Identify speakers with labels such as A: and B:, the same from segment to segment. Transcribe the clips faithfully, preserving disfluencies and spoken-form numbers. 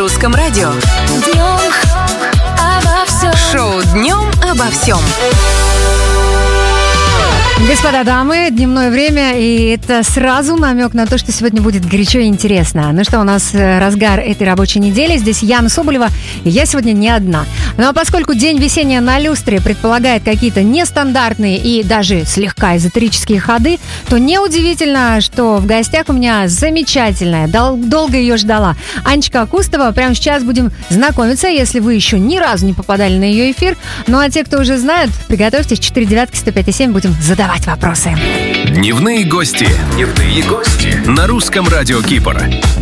A: Русском радио.
B: Днем обо всем.
A: Шоу «Днем обо всем».
C: Господа, дамы, дневное время, и это сразу намек на то, что сегодня будет горячо и интересно. Ну что, у нас разгар этой рабочей недели. Здесь Яна Соболева, и я сегодня не одна. Ну а поскольку день висения на люстре предполагает какие-то нестандартные и даже слегка эзотерические ходы, то неудивительно, что в гостях у меня замечательная, дол- долго ее ждала, Анечка Акустова. Прямо сейчас будем знакомиться, если вы еще ни разу не попадали на ее эфир. Ну а те, кто уже знает, приготовьтесь, четыре девятки сто пять и семь будем задавать вопросы.
D: Дневные гости. Дневные гости. На русском радио Кипр.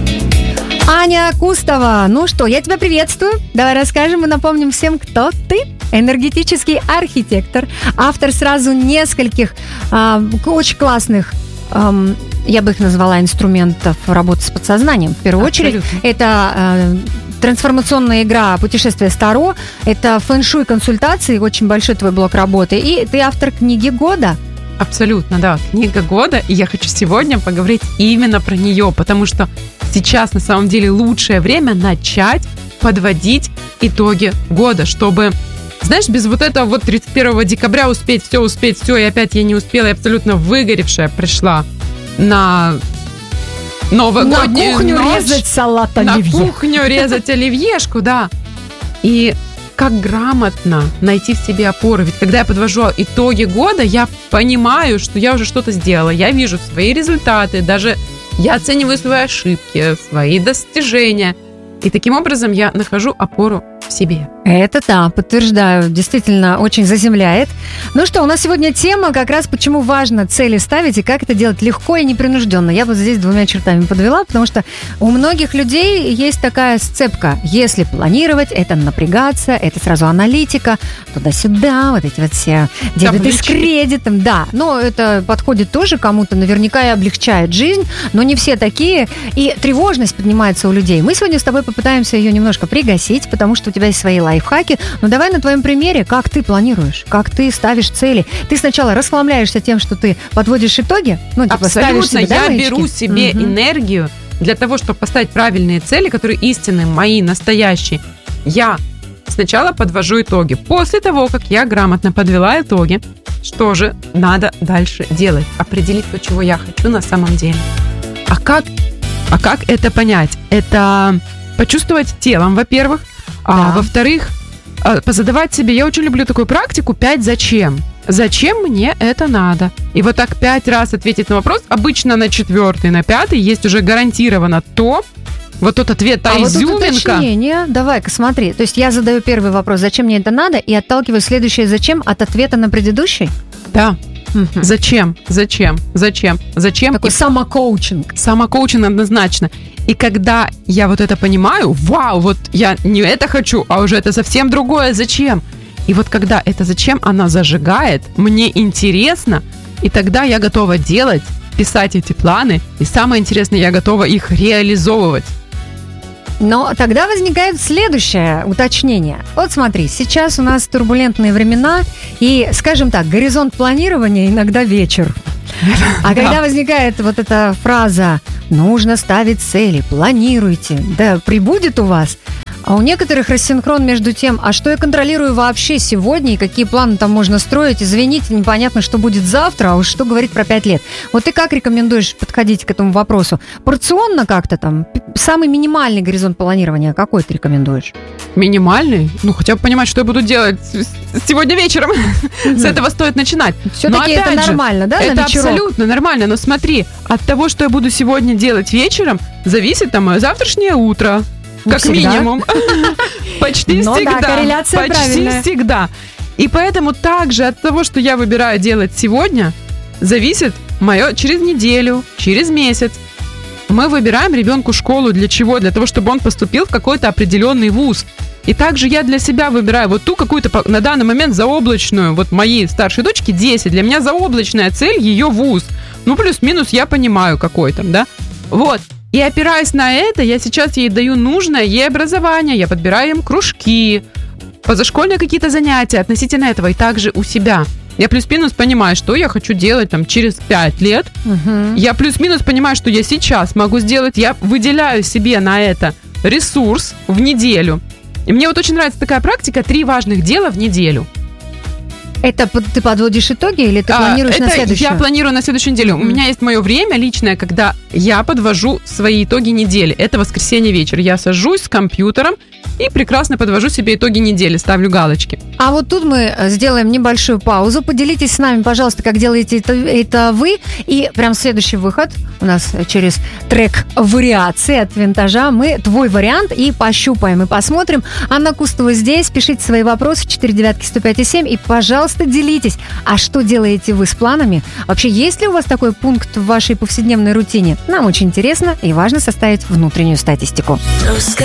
C: Аня Акустова, ну что, я тебя приветствую. Давай расскажем и напомним всем, кто ты. Энергетический архитектор, автор сразу нескольких э, очень классных, э, я бы их назвала, инструментов работы с подсознанием. В первую Абсолютно. очередь, это... Э, трансформационная игра «Путешествие с Таро», это фэн-шуй консультации, очень большой твой блок работы, и ты автор книги года.
E: Абсолютно, да, книга года, и я хочу сегодня поговорить именно про нее, потому что сейчас на самом деле лучшее время начать подводить итоги года, чтобы, знаешь, без вот этого вот тридцать первого декабря успеть все, успеть все, и опять я не успела, я абсолютно выгоревшая пришла на... новогоднюю
C: на кухню
E: ночь,
C: резать салат оливье.
E: На кухню резать оливьешку, да. И как грамотно найти в себе опоры. Ведь когда я подвожу итоги года, я понимаю, что я уже что-то сделала. Я вижу свои результаты, даже я оцениваю свои ошибки, свои достижения. И таким образом я нахожу опору в себе.
C: Это да, подтверждаю, действительно очень заземляет. Ну что, у нас сегодня тема как раз, почему важно цели ставить и как это делать легко и непринужденно. Я вот здесь двумя чертами подвела, потому что у многих людей есть такая сцепка. Если планировать, это напрягаться, это сразу аналитика, туда-сюда, вот эти вот все дебеты с кредитом. Да, но это подходит тоже кому-то, наверняка и облегчает жизнь, но не все такие, и тревожность поднимается у людей. Мы сегодня с тобой попытаемся ее немножко пригасить, потому что у тебя есть свои лайфхаки. Но давай на твоем примере, как ты планируешь, как ты ставишь цели. Ты сначала расхламляешься тем, что ты подводишь итоги, ну, типа
E: Абсолютно,
C: ставишь себе,
E: я
C: да,
E: беру себе
C: угу.
E: энергию для того, чтобы поставить правильные цели, которые истинные, мои, настоящие. Я сначала подвожу итоги. После того, как я грамотно подвела итоги, что же надо дальше делать? Определить то, чего я хочу на самом деле. А как, а как это понять? Это почувствовать телом, во-первых. А, да. Во-вторых, позадавать себе, я очень люблю такую практику пять зачем. Зачем мне это надо? И вот так пять раз ответить на вопрос, обычно на четвертый, на пятый есть уже гарантированно то, вот тот ответ, та
C: а
E: изюминка.
C: Вот тут уточнение, давай-ка смотри, то есть я задаю первый вопрос, зачем мне это надо, и отталкиваю следующее зачем от ответа на предыдущий?
E: Да. Угу. Зачем? Зачем? Зачем? Зачем?
C: Такой
E: и...
C: самокоучинг.
E: Самокоучинг однозначно. И когда я вот это понимаю, вау, вот я не это хочу, а уже это совсем другое, зачем? И вот когда это зачем, она зажигает, мне интересно, и тогда я готова делать, писать эти планы, и самое интересное, я готова их реализовывать.
C: Но тогда возникает следующее уточнение. Вот смотри, сейчас у нас турбулентные времена, и, скажем так, горизонт планирования иногда вечер. А да. Когда возникает вот эта фраза «нужно ставить цели, планируйте», да прибудет у вас, а у некоторых рассинхрон между тем, а что я контролирую вообще сегодня и какие планы там можно строить, извините, непонятно, что будет завтра, а уж что говорить про пять лет. Вот ты как рекомендуешь подходить к этому вопросу? Порционно как-то там? Самый минимальный горизонт планирования какой ты рекомендуешь?
E: Минимальный? Ну, хотя бы понимать, что я буду делать сегодня вечером. С этого стоит начинать.
C: Все-таки это нормально, да?
E: Это абсолютно нормально, но смотри, от того, что я буду сегодня делать вечером, зависит там мое завтрашнее утро. Как всегда. Минимум. Почти
C: Но
E: всегда.
C: Да, корреляция
E: Почти
C: правильная.
E: всегда. И поэтому также от того, что я выбираю делать сегодня, зависит мое через неделю, через месяц. Мы выбираем ребенку школу для чего? Для того, чтобы он поступил в какой-то определенный вуз. И также я для себя выбираю вот ту какую-то на данный момент заоблачную, вот моей старшей дочке десять, для меня заоблачная цель ее вуз. Ну, плюс-минус я понимаю какой там, да? Вот. И опираясь на это, я сейчас ей даю нужное ей образование, я подбираю им кружки, позашкольные какие-то занятия относительно этого, и также у себя. Я плюс-минус понимаю, что я хочу делать там через пять лет. Угу. Я плюс-минус понимаю, что я сейчас могу сделать. Я выделяю себе на это ресурс в неделю. И мне вот очень нравится такая практика: три важных дела в неделю.
C: Это под- ты подводишь итоги или ты
E: А,
C: планируешь на
E: это
C: следующую?
E: я планирую на следующую неделю. У
C: Мгм.
E: меня есть мое время личное, когда я подвожу свои итоги недели. Это воскресенье вечер. Я сажусь с компьютером и прекрасно подвожу себе итоги недели, ставлю галочки.
C: А вот тут мы э, сделаем небольшую паузу. Поделитесь с нами, пожалуйста, как делаете это, это вы. И прям следующий выход у нас э, через трек «Вариации» от Винтажа. Мы твой вариант и пощупаем, и посмотрим. Анна Кустова здесь. Пишите свои вопросы четыре девятки сто пять и семь. И, пожалуйста, делитесь. А что делаете вы с планами? Вообще, есть ли у вас такой пункт в вашей повседневной рутине? Нам очень интересно и важно составить внутреннюю статистику.
B: Русское